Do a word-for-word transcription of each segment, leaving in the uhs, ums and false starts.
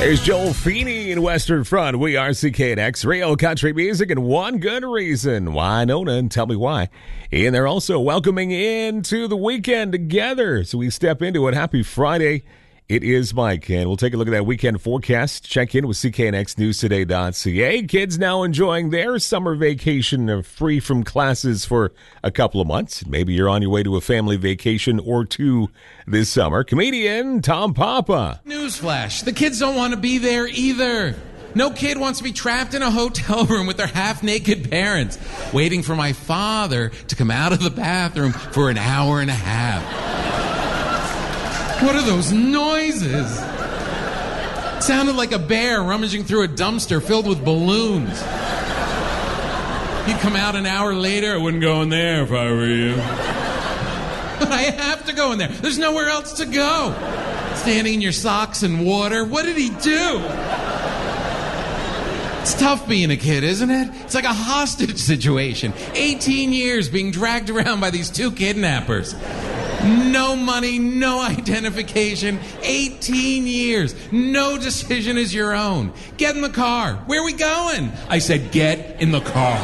There's Joel Feeney in Western Front. We are C K N X, real country music, and one good reason. Why, Nona, and tell me why. And they're also welcoming into the weekend together. So we step into it. Happy Friday. It is Mike, and we'll take a look at that weekend forecast. Check in with C K N X news today dot C A. Kids now enjoying their summer vacation, uh, free from classes for a couple of months. Maybe you're on your way to a family vacation or two this summer. Comedian Tom Papa. Newsflash, the kids don't want to be there either. No kid wants to be trapped in a hotel room with their half-naked parents, waiting for my father to come out of the bathroom for an hour and a half. What are those noises? It sounded like a bear rummaging through a dumpster filled with balloons. He'd come out an hour later. I wouldn't go in there if I were you. But I have to go in there. There's nowhere else to go. Standing in your socks and water. What did he do? It's tough being a kid, isn't it? It's like a hostage situation. eighteen years being dragged around by these two kidnappers. No money, no identification, eighteen years. No decision is your own. Get in the car. Where are we going? I said, get in the car.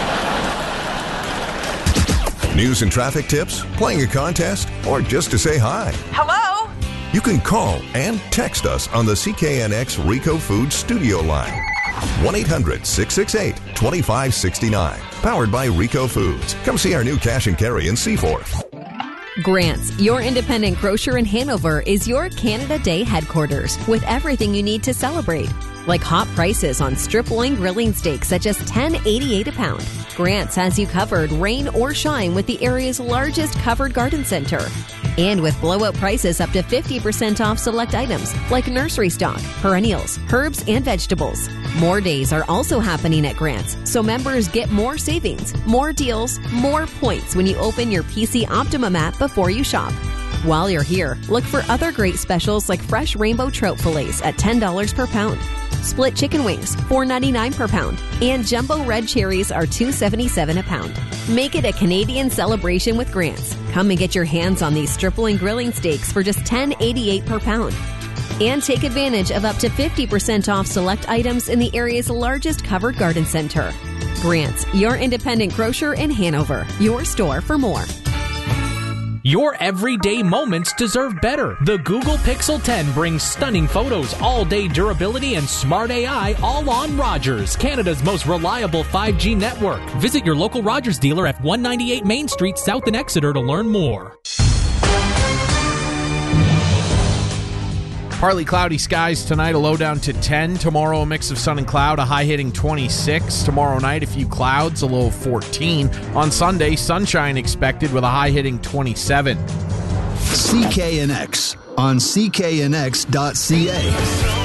News and traffic tips, playing a contest, or just to say hi. Hello? You can call and text us on the C K N X Rico Foods studio line. one eight hundred six six eight two five six nine. Powered by Rico Foods. Come see our new cash and carry in Seaforth. Grant's, your independent grocer in Hanover, is your Canada Day headquarters with everything you need to celebrate. Like hot prices on strip loin grilling steaks at just ten eighty-eight a pound. Grant's has you covered rain or shine with the area's largest covered garden center. And with blowout prices up to fifty percent off select items like nursery stock, perennials, herbs, and vegetables. More days are also happening at Grant's, so members get more savings, more deals, more points when you open your P C Optimum app before you shop. While you're here, look for other great specials like fresh rainbow trout fillets at ten dollars per pound. Split chicken wings, four ninety-nine per pound. And jumbo red cherries are two seventy-seven a pound. Make it a Canadian celebration with Grant's. Come and get your hands on these strip loin grilling steaks for just ten eighty-eight per pound. And take advantage of up to fifty percent off select items in the area's largest covered garden center. Grant's, your independent grocer in Hanover. Your store for more. Your everyday moments deserve better. The Google Pixel ten brings stunning photos, all-day durability, and smart A I all on Rogers, Canada's most reliable five G network. Visit your local Rogers dealer at one ninety-eight Main Street, South in Exeter to learn more. Partly cloudy skies tonight, a low down to ten. Tomorrow, a mix of sun and cloud, a high hitting twenty-six. Tomorrow night, a few clouds, a low of fourteen. On Sunday, sunshine expected with a high hitting twenty-seven. C K N X on C K N X dot C A.